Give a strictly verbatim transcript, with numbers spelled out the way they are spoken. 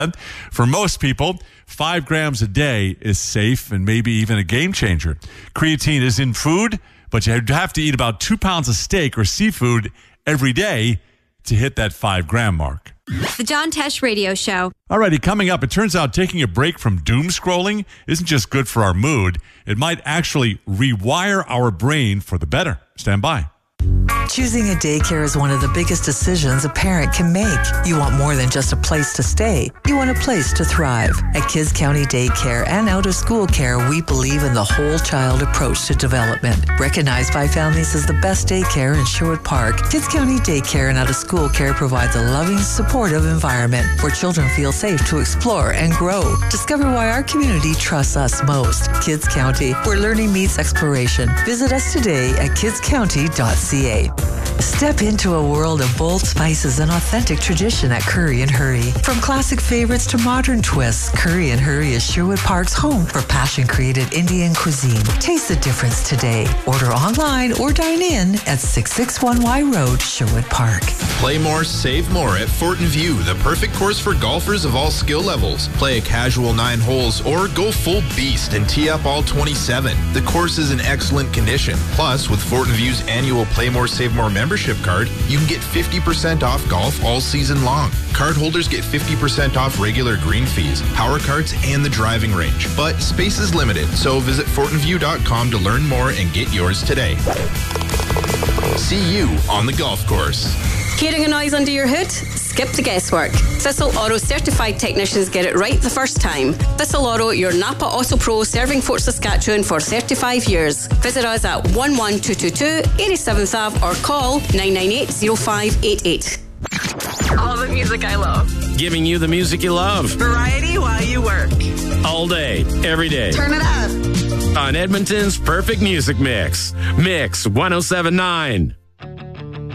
For most people, five grams a day is safe and maybe even a game changer. Creatine is in food, but you have to eat about two pounds of steak or seafood every day to hit that five gram mark. The John Tesh Radio Show. Alrighty, coming up, it turns out taking a break from doom scrolling isn't just good for our mood. It might actually rewire our brain for the better. Stand by. Choosing a daycare is one of the biggest decisions a parent can make. You want more than just a place to stay. You want a place to thrive. At Kids County Daycare and Out of School Care, we believe in the whole child approach to development. Recognized by families as the best daycare in Sherwood Park, Kids County Daycare and Out of School Care provides a loving, supportive environment where children feel safe to explore and grow. Discover why our community trusts us most. Kids County, where learning meets exploration. Visit us today at kids county dot c a. Step into a world of bold spices and authentic tradition at Curry and Hurry. From classic favorites to modern twists, Curry and Hurry is Sherwood Park's home for passion-created Indian cuisine. Taste the difference today. Order online or dine in at six sixty-one Y Road, Sherwood Park. Play more, save more at Fortin View, the perfect course for golfers of all skill levels. Play a casual nine holes or go full beast and tee up all twenty-seven. The course is in excellent condition. Plus, with Fortin View's annual Play More, Save More membership card, you can get fifty percent off golf all season long. Card holders get fifty percent off regular green fees, power carts, and the driving range. But space is limited, so visit fortin view dot com to learn more and get yours today. See you on the golf course. Hearing a noise under your hood? Skip the guesswork. Thistle Auto certified technicians get it right the first time. Thistle Auto, your Napa Auto Pro, serving Fort Saskatchewan for thirty-five years. Visit us at one one two two two, eighty-seventh Avenue or call nine nine eight, zero five eight eight. All the music I love. Giving you the music you love. Variety while you work. All day, every day. Turn it up. On Edmonton's Perfect Music Mix. Mix one oh seven point nine.